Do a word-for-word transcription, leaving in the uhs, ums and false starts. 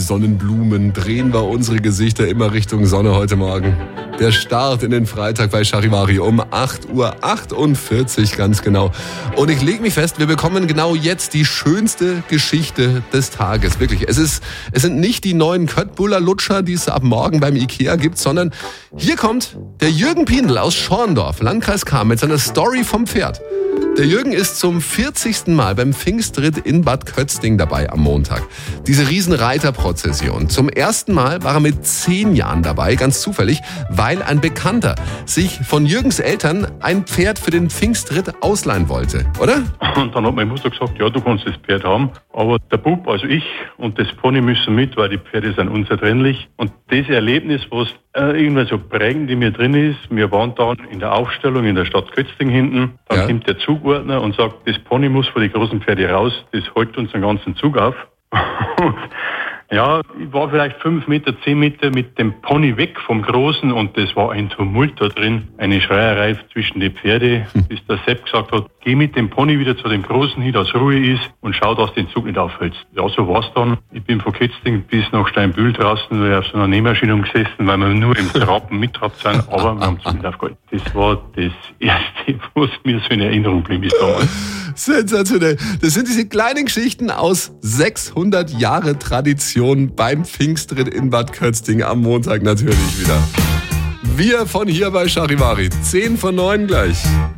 Sonnenblumen drehen wir unsere Gesichter immer Richtung Sonne heute Morgen. Der Start in den Freitag bei Charivari um acht Uhr achtundvierzig ganz genau. Und ich lege mich fest, wir bekommen genau jetzt die schönste Geschichte des Tages. Wirklich, es ist, es sind nicht die neuen Köttbuller Lutscher, die es ab morgen beim Ikea gibt, sondern hier kommt der Jürgen Piendl aus Schorndorf, Landkreis Cham, mit seiner Story vom Pferd. Der Jürgen ist zum vierzigsten Mal beim Pfingstritt in Bad Kötzting dabei am Montag. Diese Riesenreiterprozession. Zum ersten Mal war er mit zehn Jahren dabei, ganz zufällig, weil ein Bekannter sich von Jürgens Eltern ein Pferd für den Pfingstritt ausleihen wollte, oder? Und dann hat meine Mutter gesagt, ja, du kannst das Pferd haben, aber der Bub, also ich und das Pony müssen mit, weil die Pferde sind unzertrennlich. Und das Erlebnis, was äh, irgendwie so prägend in mir drin ist, wir waren dann in der Aufstellung in der Stadt Kötzting hinten, dann Ja. kommt der Zugordner und sagt, das Pony muss vor die großen Pferde raus, das hält uns den ganzen Zug auf. Ja, ich war vielleicht fünf Meter, zehn Meter mit dem Pony weg vom Großen und das war ein Tumult da drin, eine Schreierei zwischen die Pferde, bis der Sepp gesagt hat, geh mit dem Pony wieder zu dem Großen hin, dass Ruhe ist und schau, dass du den Zug nicht aufhältst. Ja, so war's dann. Ich bin von Kötzting bis nach Steinbühl draußen, weil ich auf so einer Nähmaschine gesessen, weil wir nur im Trappen mittrabt sind, aber wir haben es nicht aufgehalten. Das war das Erste, was mir so in Erinnerung blieb bis damals. Sensationell. Das sind diese kleinen Geschichten aus sechshundert Jahre Tradition beim Pfingstritt in Bad Kötzting am Montag natürlich wieder. Wir von hier bei Charivari. zehn von neun gleich.